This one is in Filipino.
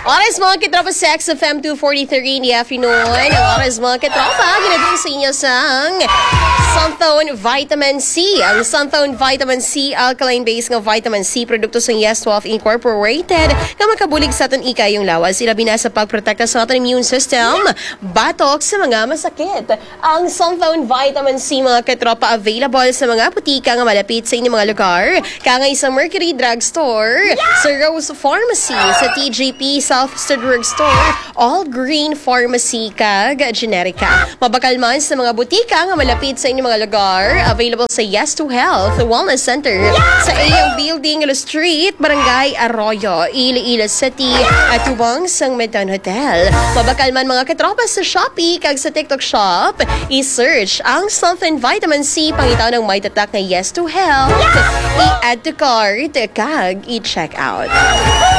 Oras mga kitropa sa XFM 243 in the afternoon. Oras mga kitropa, ginagawa sa inyo sang Sunthone Vitamin C. Ang Sunthone Vitamin C, alkaline-based ng vitamin C, produkto sa Yes12 Incorporated, na makabulig sa aton ika yung lawas. Ilabi na sa pagprotekta sa aton immune system, batok sa mga masakit. Ang Sunthone Vitamin C mga kitropa, available sa mga putika nga malapit sa inyong mga lugar. Kangay sa Mercury Drugstore, sa Rose Pharmacy, sa TJP South Studwork Store, All Green Pharmacy kag Generica. Mabakal man sa mga butika nga malapit sa inyong mga lugar, available sa Yes to Health Wellness Center, sa Ayang Building, Street, Barangay Arroyo, Iloilo City, at tubang sang Medan Hotel. Mabakal man mga katropa sa Shopee kag sa TikTok Shop, i-search ang Sunthone Vitamin C, pangitaw ng may tatak na Yes to Health, i-add to cart kag i-check out.